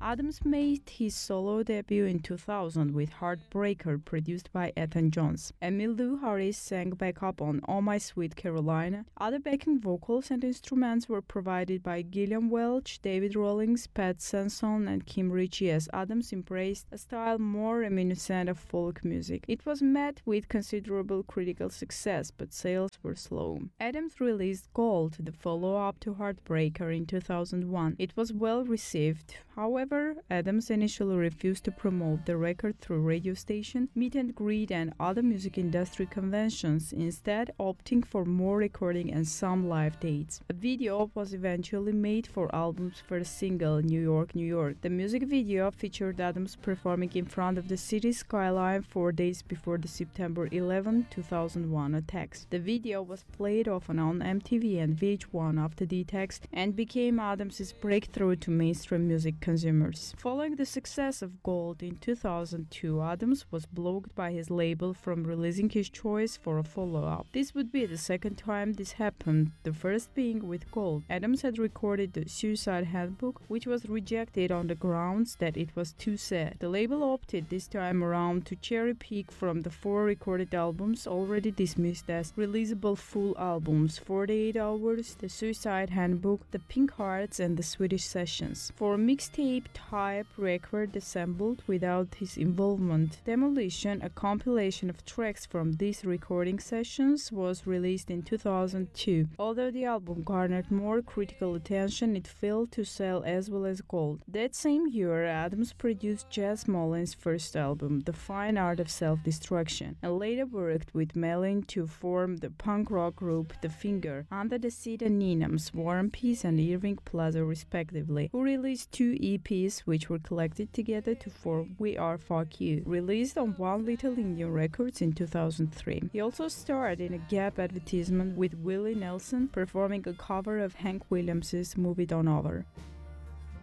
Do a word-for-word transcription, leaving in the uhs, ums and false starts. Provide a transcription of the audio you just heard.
Adams made his solo debut in two thousand with Heartbreaker, produced by Ethan Jones. Emmylou Harris sang backup on Oh My Sweet Carolina. Other backing vocals and instruments were provided by Gillian Welch, David Rawlings, Pat Sanson, and Kim Ritchie, as Adams embraced a style more reminiscent of folk music. It was met with considerable critical success, but sales were slow. Adams released Gold, the follow-up to Heartbreaker, in two thousand one. It was well received. However, Adams initially refused to promote the record through radio station, meet and greet, and other music industry conventions, instead opting for more recording and some live dates. A video was eventually made for album's first single, New York, New York. The music video featured Adams performing in front of the city's skyline four days before the September eleventh, two thousand one attacks. The video was played often on M T V and V H one after the attacks and became Adams' breakthrough to mainstream music consumers. Following the success of Gold in two thousand two, Adams was blocked by his label from releasing his choice for a follow-up. This would be the second time this happened, the first being with Gold. Adams had recorded the Suicide Handbook, which was rejected on the grounds that it was too sad. The label opted this time around to cherry-pick from the four recorded albums already dismissed as releasable full albums: forty-eight Hours, The Suicide Handbook, The Pink Hearts, and The Swedish Sessions. For mixtape type record assembled without his involvement, Demolition, a compilation of tracks from these recording sessions, was released in two thousand two. Although the album garnered more critical attention, it failed to sell as well as Gold. That same year, Adams produced Jazz Mullin's first album, The Fine Art of Self-Destruction, and later worked with Mellin to form the punk rock group The Finger under the pseudonyms War and Peace and Irving Plaza respectively, who released two E Ps which were collected together to form We Are Fuck You, released on One Little Indian Records in two thousand three. He also starred in a Gap advertisement with Willie Nelson, performing a cover of Hank Williams' Move It On Over.